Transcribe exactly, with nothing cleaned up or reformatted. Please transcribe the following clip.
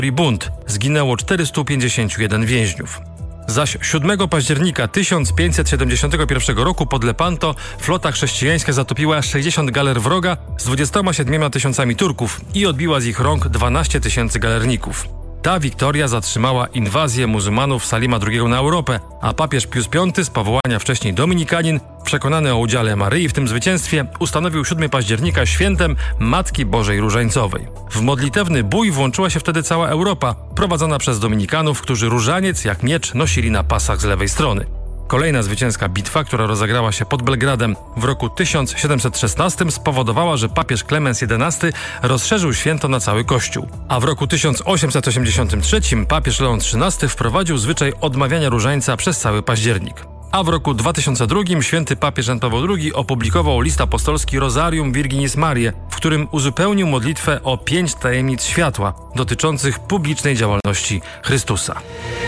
bunt. Zginęło czterystu pięćdziesięciu jeden więźniów. Zaś siódmego października tysiąc pięćset siedemdziesiątego pierwszego roku pod Lepanto flota chrześcijańska zatopiła sześćdziesiąt galer wroga z dwudziestoma siedmioma tysiącami Turków i odbiła z ich rąk dwanaście tysięcy galerników. Ta wiktoria zatrzymała inwazję muzułmanów Salima drugiego na Europę, a papież Pius piąty, z powołania wcześniej dominikanin, przekonany o udziale Maryi w tym zwycięstwie, ustanowił siódmego października świętem Matki Bożej Różańcowej. W modlitewny bój włączyła się wtedy cała Europa, prowadzona przez dominikanów, którzy różaniec jak miecz nosili na pasach z lewej strony. Kolejna zwycięska bitwa, która rozegrała się pod Belgradem w roku tysiąc siedemset szesnastym, spowodowała, że papież Klemens jedenasty rozszerzył święto na cały Kościół. A w roku tysiąc osiemset osiemdziesiątym trzecim papież Leon trzynasty wprowadził zwyczaj odmawiania różańca przez cały październik. A w roku dwa tysiące drugim święty papież Jan Paweł drugi opublikował list apostolski Rosarium Virginis Mariae, w którym uzupełnił modlitwę o pięć tajemnic światła dotyczących publicznej działalności Chrystusa.